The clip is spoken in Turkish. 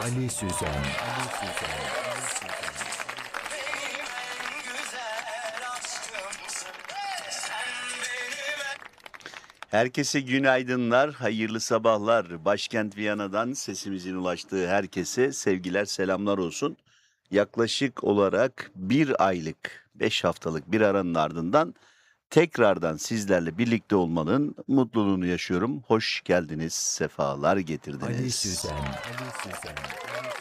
Ali Süzen, Ali Süzen. Herkese günaydınlar, hayırlı sabahlar. Başkent Viyana'dan sesimizin ulaştığı herkese sevgiler, selamlar olsun. Yaklaşık olarak bir aylık, 5 haftalık bir aranın ardından tekrardan sizlerle birlikte olmanın mutluluğunu yaşıyorum. Hoş geldiniz, sefalar Ali getirdiniz. Süzen, Ali Süzen.